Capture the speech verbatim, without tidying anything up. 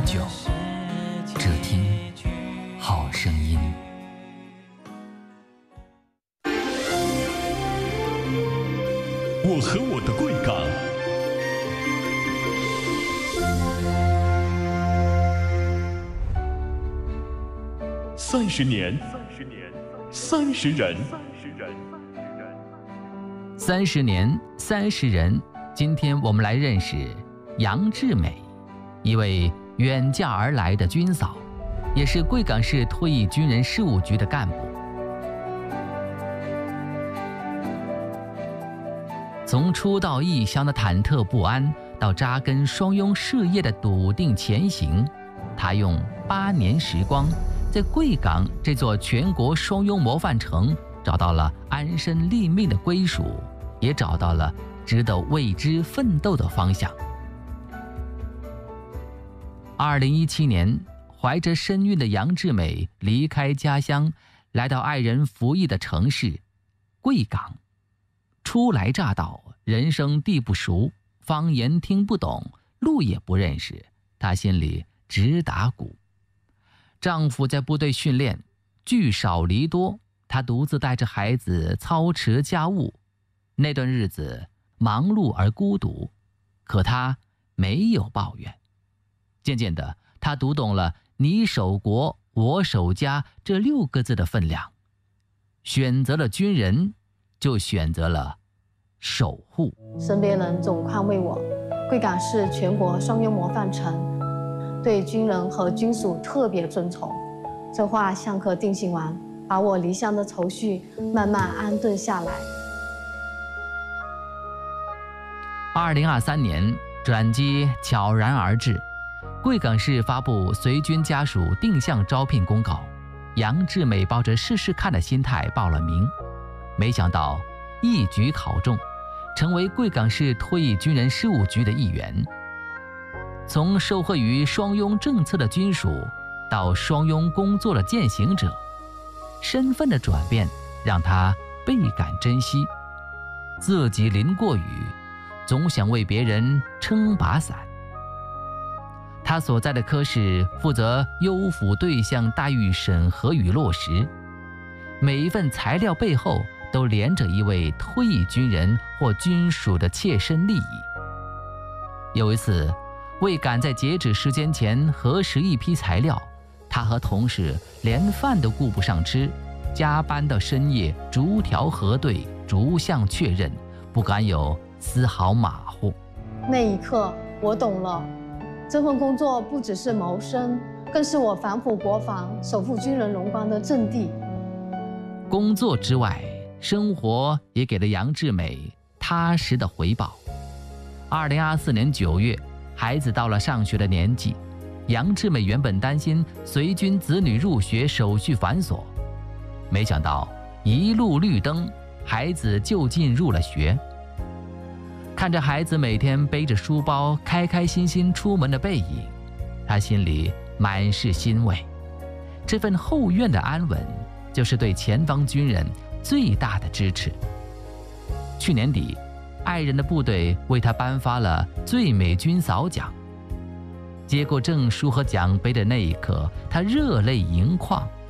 久，只听好声音。 我和我的贵港。三十年，三十人， 三十年，三十人。今天我们来认识杨志美，一位远嫁而来的军嫂，也是贵港市退役军人事务局的干部。从初到异乡的忐忑不安，到扎根双拥事业的笃定前行，他用八年时光，在贵港这座全国双拥模范城，找到了安身立命的归属，也找到了值得为之奋斗的方向。二零一七年，怀着身孕的杨志美离开家乡，来到爱人服役的城市贵港。初来乍到，人生地不熟，方言听不懂，路也不认识，她心里直打鼓。丈夫在部队训练，聚少离多，她独自带着孩子操持家务。那段日子忙碌而孤独，可她没有抱怨。渐渐的，她读懂了你守国我守家这六个字的分量，选择了军人，就选择了守护。 身边人总宽慰我，贵港是全国双拥模范城，对军人和军属特别尊崇。这话像颗定心丸，把我离乡的愁绪慢慢安顿下来。 二零二三年，转机悄然而至，贵港市发布随军家属定向招聘公告，杨志美抱着试试看的心态报了名，没想到一举考中，成为贵港市退役军人事务局的一员。从受惠于双拥政策的军属，到双拥工作的践行者，身份的转变让他倍感珍惜。自己淋过雨，总想为别人撑把伞。他所在的科室负责优抚对象待遇审核与落实，每一份材料背后都连着一位退役军人或军属的切身利益。有一次，为赶在截止时间前核实一批材料，他和同事连饭都顾不上吃，加班到深夜，逐条核对，逐项确认，不敢有丝毫马虎。 那一刻，我懂了，这份工作不只是谋生，更是我反哺国防、守护军人荣光的阵地。 工作之外，生活也给了杨志美踏实的回报。二零二四年九月，孩子到了上学的年纪，杨志美原本担心随军子女入学手续繁琐，没想到一路绿灯，孩子就进入了学。看着孩子每天背着书包开开心心出门的背影，他心里满是欣慰。这份后院的安稳，就是对前方军人最大的支持。去年底，爱人的部队为他颁发了最美军嫂奖。接过证书和奖杯的那一刻，他热泪盈眶。